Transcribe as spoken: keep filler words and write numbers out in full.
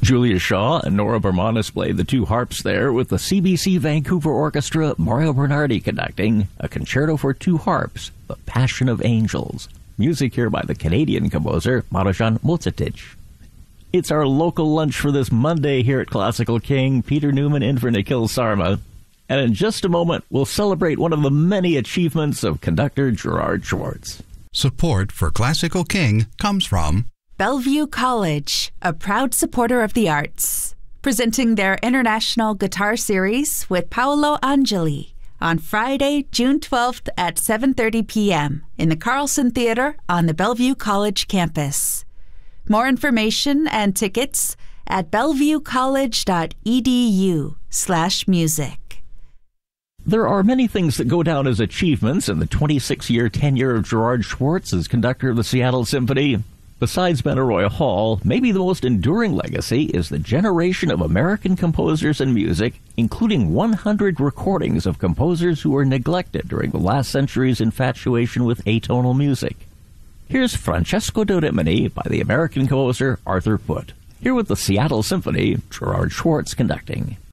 Julia Shaw and Nora Bermanis played the two harps there, with the C B C Vancouver Orchestra, Mario Bernardi conducting a concerto for two harps, The Passion of Angels. Music here by the Canadian composer Marajan Motzatic. It's our local lunch for this Monday here at Classical King. Peter Newman in for Nikhil Sarma. And in just a moment, we'll celebrate one of the many achievements of conductor Gerard Schwartz. Support for Classical King comes from Bellevue College, a proud supporter of the arts, presenting their International Guitar Series with Paolo Angeli on Friday, June twelfth at seven thirty p.m. in the Carlson Theater on the Bellevue College campus. More information and tickets at bellevuecollege.edu slash music. There are many things that go down as achievements in the twenty-six-year tenure of Gerard Schwartz as conductor of the Seattle Symphony. Besides Benaroya Hall, maybe the most enduring legacy is the generation of American composers and music, including one hundred recordings of composers who were neglected during the last century's infatuation with atonal music. Here's Francesco da Rimini by the American composer Arthur Putt. Here with the Seattle Symphony, Gerard Schwartz conducting.